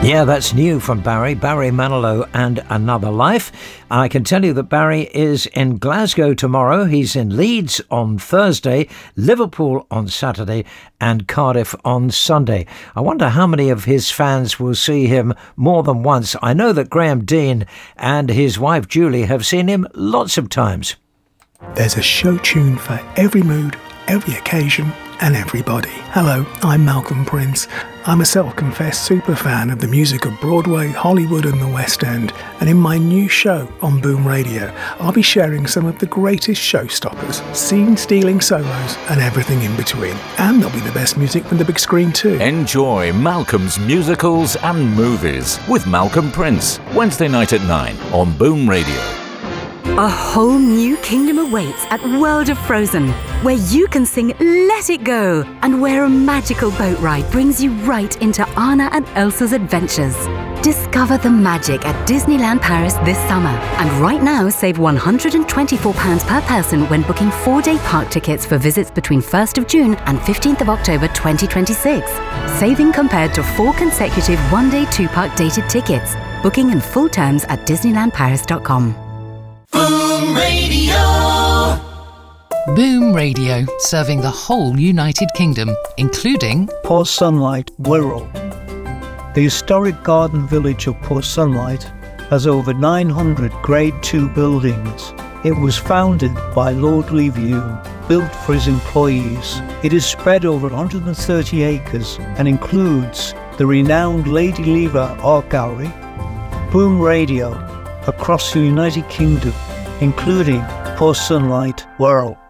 Yeah, that's new from Barry Manilow and Another Life. I can tell you that Barry is in Glasgow tomorrow. He's in Leeds on Thursday, Liverpool on Saturday and Cardiff on Sunday. I wonder how many of his fans will see him more than once. I know that Graham Dean and his wife Julie have seen him lots of times. There's a show tune for every mood, every occasion and everybody. Hello, I'm Malcolm Prince. I'm a self-confessed superfan of the music of Broadway, Hollywood and the West End, and in my new show on Boom Radio, I'll be sharing some of the greatest showstoppers, scene-stealing solos and everything in between. And there'll be the best music from the big screen too. Enjoy Malcolm's musicals and movies with Malcolm Prince, Wednesday night at 9 on Boom Radio. A whole new kingdom awaits at World of Frozen, where you can sing Let It Go, and where a magical boat ride brings you right into Anna and Elsa's adventures. Discover the magic at Disneyland Paris this summer, and right now save £124 per person when booking 4-day park tickets for visits between 1st of June and 15th of October 2026. Saving compared to 4 consecutive 1-day 2-park dated tickets. Booking and full terms at disneylandparis.com. Boom Radio. Boom Radio, serving the whole United Kingdom, including Port Sunlight, Wirral. The historic garden village of Port Sunlight has over 900 Grade 2 buildings. It was founded by Lord Leaview, built for his employees. It is spread over 130 acres and includes the renowned Lady Lever Art Gallery, Boom Radio, across the United Kingdom, including Port Sunlight, Wirral.